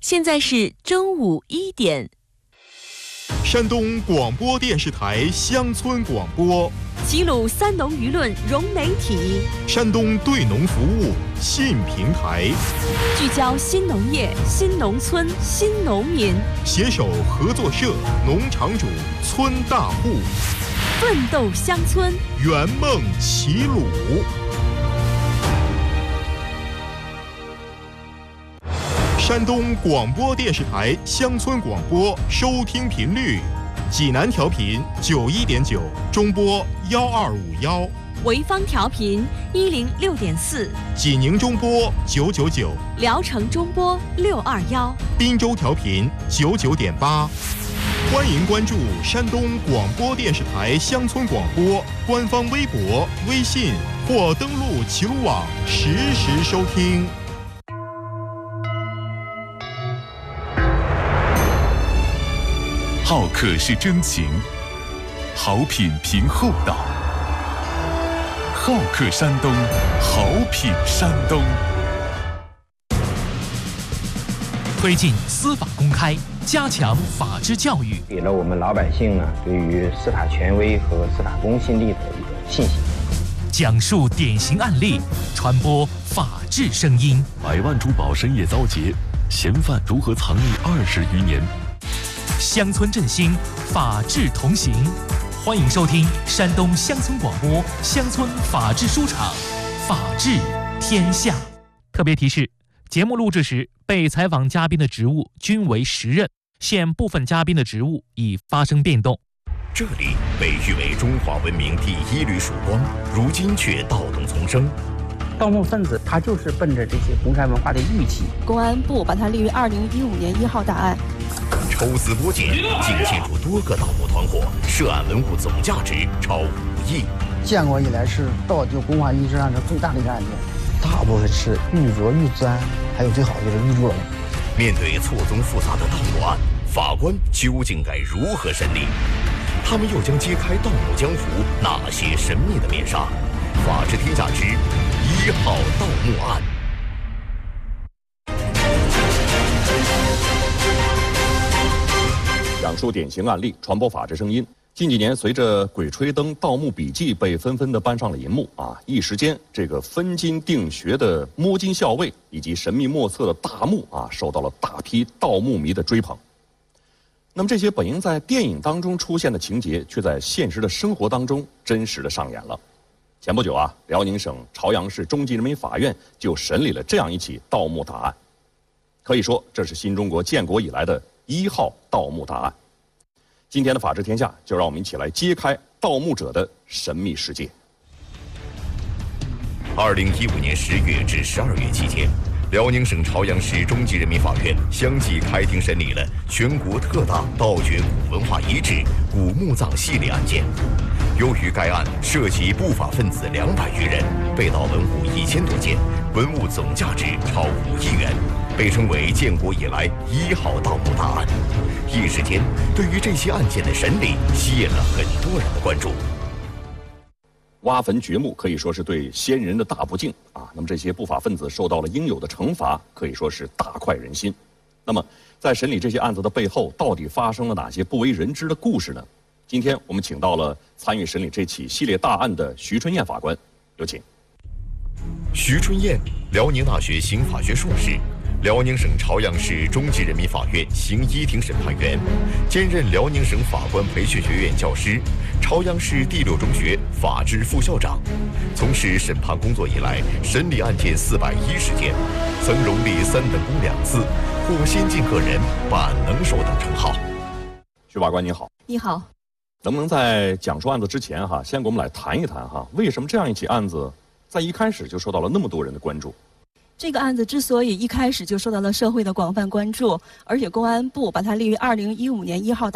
现在是中午1点。 山东广播电视台乡村广播， 齐鲁三农舆论融媒体， 山东对农服务新平台， 聚焦新农业、新农村、新农民， 携手合作社、农场主、村大户， 奋斗乡村， 圆梦齐鲁。山东广播电视台乡村广播收听频率：济南调频91.9，中波1251； 潍坊调频106.4， 济宁中波999， 聊城中波621， 滨州调频99.8。欢迎关注山东广播电视台乡村广播官方微博、微信，或登录齐鲁网实时收听。 好客是真情，好品凭厚道。好客山东，好品山东。 推进司法公开，加强法治教育， 给了我们老百姓呢对于司法权威和司法公信力的一个信心。 讲述典型案例，传播法治声音。 100万珠宝深夜遭劫，嫌犯如何藏匿20余年？ 乡村振兴，法治同行。欢迎收听山东乡村广播乡村法治书场，法治天下。特别提示：节目录制时，被采访嘉宾的职务均为实任，现部分嘉宾的职务已发生变动。 这里被誉为中华文明第一缕曙光，如今却盗洞丛生。 盗墓分子他就是奔着这些红山文化的玉器。 公安部把它列为2015年1号大案。 抽丝剥茧，竟进入多个盗墓团伙，涉案文物总价值超5亿。 建国以来是盗掘公化遗址上的最大的一个案件，大部分是玉镯、玉簪，还有最好的就是玉猪龙。 面对错综复杂的盗墓案，法官究竟该如何审理？他们又将揭开盗墓江湖哪些神秘的面纱？法治天下之1号盗墓案。 讲述典型案例，传播法治声音。近几年，随着《鬼吹灯》《盗墓笔记》被纷纷的搬上了银幕一时间，这个分金定穴的摸金校尉以及神秘莫测的大墓受到了大批盗墓迷的追捧。那么，这些本应在电影当中出现的情节，却在现实的生活当中真实的上演了。前不久辽宁省朝阳市中级人民法院就审理了这样一起盗墓大案，可以说这是新中国建国以来的1号盗墓大案。今天的法治天下，就让我们一起来揭开盗墓者的神秘世界。 2015年10月至12月期间，辽宁省朝阳市中级人民法院相继开庭审理了全国特大盗掘古文化遗址古墓葬系列案件。由于该案涉及不法分子200余人，被盗文物1000多件，文物总价值超5亿元，被称为建国以来1号盗墓大案。一时间，对于这些案件的审理吸引了很多人的关注。 挖坟掘墓可以说是对先人的大不敬那么这些不法分子受到了应有的惩罚，可以说是大快人心。那么在审理这些案子的背后，到底发生了哪些不为人知的故事呢？今天我们请到了参与审理这起系列大案的徐春燕法官，有请。 徐春燕，辽宁大学刑法学硕士，辽宁省朝阳市中级人民法院刑一庭审判员，兼任辽宁省法官培训学院教师，朝阳市第6中学法制副校长。从事审判工作以来，审理案件410件，曾荣立3等功2次，获先进个人、办案能手等称号。 徐法官你好。 你好。 能不能在讲述案子之前先给我们来谈一谈为什么这样一起案子在一开始就受到了那么多人的关注？ 这个案子之所以一开始就受到了社会的广泛关注，而且公安部把它列为2015年1号